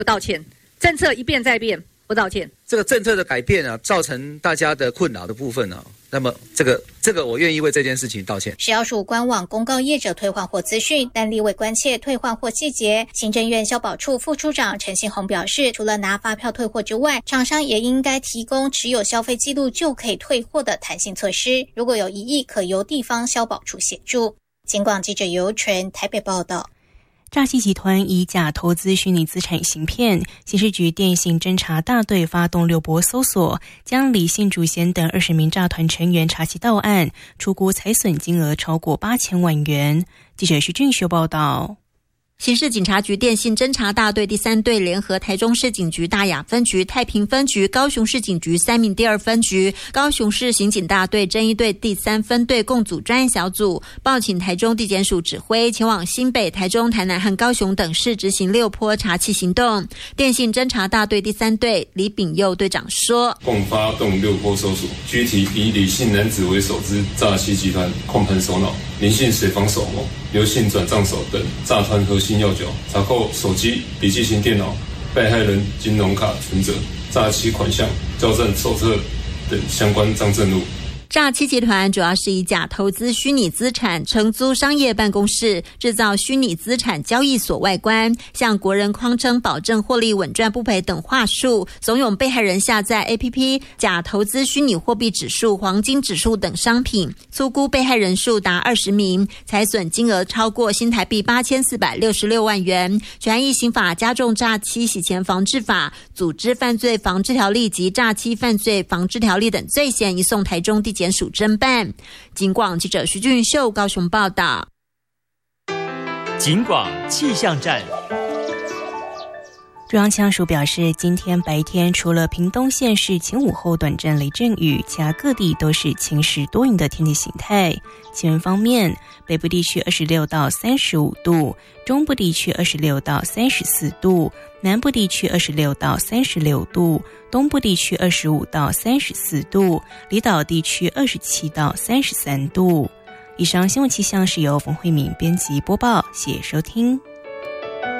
不道歉，政策一变再变，不道歉。 这个政策的改变啊，造成大家的困扰的部分啊，那么这个我愿意为这件事情道歉。 食药署官网公告业者退换货资讯，但立委关切退换货细节。行政院消保处副处长陈信宏表示，除了拿发票退货之外，厂商也应该提供持有消费记录就可以退货的弹性措施，如果有疑义，可由地方消保处协助。警广记者尤纯台北报道。 诈欺集团以假投资虚拟资产行骗，刑事局电信侦查大队发动6波搜索，将李姓主嫌等20名诈团成员查缉到案，出估财损金额超过8000万元。记者徐俊修报道。 刑事警察局电信侦查大队第3队联合台中市警局大雅分局、太平分局、高雄市警局3名第2分局、高雄市刑警大队侦一队第3分队共组专案小组，报请台中地检署指挥前往新北、台中、台南和高雄等市执行6波查缉行动。电信侦查大队第3队李炳佑队长说， 共发动6波搜索，具体以李姓男子为首之诈欺集团控盘首脑，林姓水房首谋，刘姓转账手等诈团核心要角，查扣手机、笔记型电脑、被害人金融卡存折、诈欺款项、交战手册等相关账证物。 诈欺集团主要是以假投资虚拟资产、承租商业办公室、制造虚拟资产交易所外观，向国人匡称保证获利稳赚不赔等话术，怂恿被害人下载 APP 假投资虚拟货币指数、黄金指数等商品，粗估被害人数达20名，财损金额超过新台币8466万元。全依刑法加重诈欺洗钱防治法、组织犯罪防治条例及诈欺犯罪防治条例等罪嫌，移送台中地检署侦办。警广记者徐俊秀高雄报道。 警广气象站。 中央气象署表示，今天白天除了屏东县市前午后短暂雷阵雨，其他各地都是晴时多云的天气形态。气温方面，北部地区26到35度，中部地区26到34度，南部地区26到36度，东部地区25到34度，离岛地区27到33度。以上新闻气象是由冯慧敏编辑播报，谢谢收听。